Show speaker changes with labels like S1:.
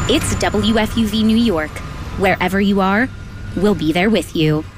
S1: It's WFUV New York. Wherever you are, we'll be there with you.